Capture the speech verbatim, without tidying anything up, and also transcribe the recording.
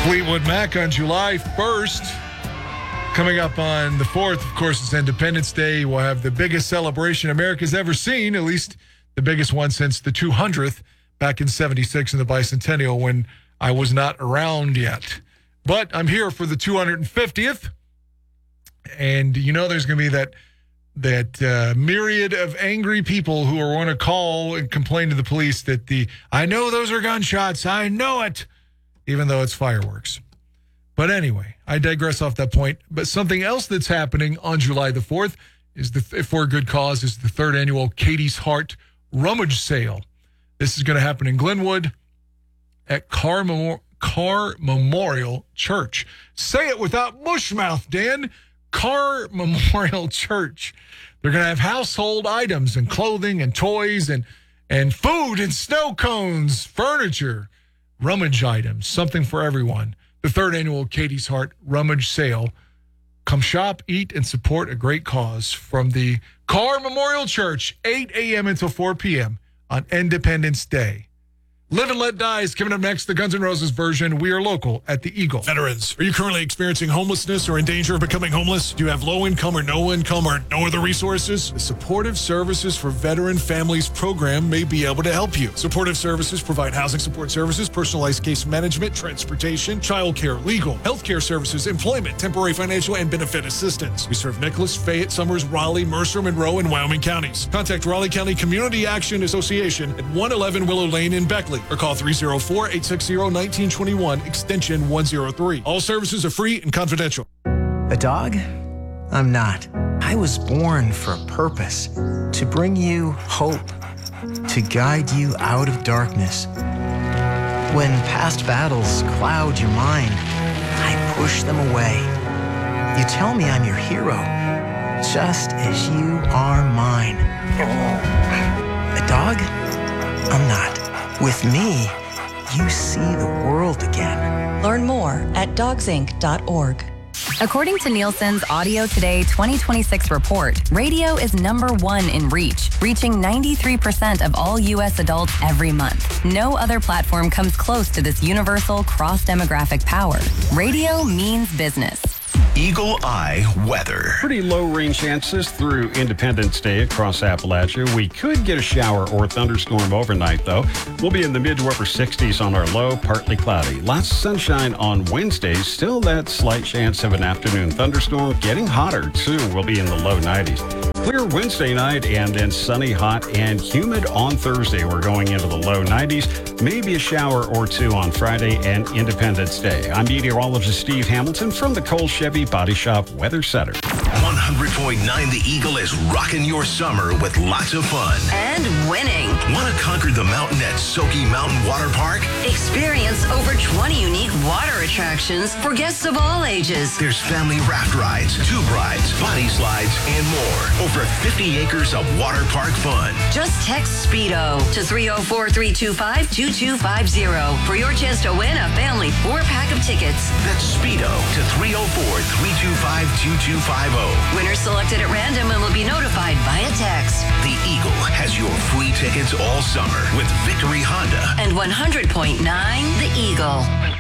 Fleetwood Mac on July first. Coming up on the fourth, of course, it's Independence Day. We'll have the biggest celebration America's ever seen, at least the biggest one since the two hundredth back in seventy-six in the bicentennial when I was not around yet. But I'm here for the two hundred fiftieth. And you know there's going to be that that uh, myriad of angry people who are going to call and complain to the police that the, I know those are gunshots, I know it, even though it's fireworks. But anyway, I digress off that point. But something else that's happening on July the fourth is the for a good cause is the third annual Katie's Heart Rummage Sale. This is going to happen in Glenwood at Carr, Mem- Carr Memorial Church. Say it without mushmouth, Dan. Carr Memorial Church. They're going to have household items and clothing and toys and and food and snow cones, furniture, rummage items, something for everyone. The third annual Katie's Heart Rummage Sale. Come shop, eat, and support a great cause from the Carr Memorial Church, eight a.m. until four p.m. on Independence Day. Live and Let Die is coming up next, the Guns N' Roses version. We are local at the Eagle. Veterans, are you currently experiencing homelessness or in danger of becoming homeless? Do you have low income or no income or no other resources? The Supportive Services for Veteran Families program may be able to help you. Supportive Services provide housing support services, personalized case management, transportation, childcare, legal, healthcare services, employment, temporary financial and benefit assistance. We serve Nicholas, Fayette, Summers, Raleigh, Mercer, Monroe, and Wyoming counties. Contact Raleigh County Community Action Association at one eleven Willow Lane in Beckley, or call three oh four, eight six zero, one nine two one, extension one oh three. All services are free and confidential. A dog? I'm not. I was born for a purpose, to bring you hope, to guide you out of darkness. When past battles cloud your mind, I push them away. You tell me I'm your hero, just as you are mine. A dog? I'm not. With me, you see the world again. Learn more at dogs inc dot org. According to Nielsen's Audio Today twenty twenty-six report, radio is number one in reach, reaching ninety-three percent of all U S adults every month. No other platform comes close to this universal cross-demographic power. Radio means business. Eagle Eye weather. Pretty low rain chances through Independence Day across Appalachia. We could get a shower or thunderstorm overnight, though. We'll be in the mid to upper sixties on our low, partly cloudy. Lots of sunshine on Wednesday. Still that slight chance of an afternoon thunderstorm. Getting hotter, too. We'll be in the low nineties. Clear Wednesday night and then sunny, hot, and humid on Thursday. We're going into the low nineties. Maybe a shower or two on Friday and Independence Day. I'm meteorologist Steve Hamilton from the Cole Chevy Body Shop Weather Center. one hundred point nine The Eagle is rocking your summer with lots of fun. And winning. Want to conquer the mountain at Soaky Mountain Water Park? Experience over twenty unique water attractions for guests of all ages. There's family raft rides, tube rides, body slides, and more. Over fifty acres of water park fun. Just text SPEEDO to three oh four, three two five, two two five oh for your chance to win a family four-pack of tickets. That's SPEEDO to three oh four, three two five, two two five oh. Winners selected at random and will be notified via text. The Eagle has your free tickets all summer with Victory Honda and one hundred point nine The Eagle.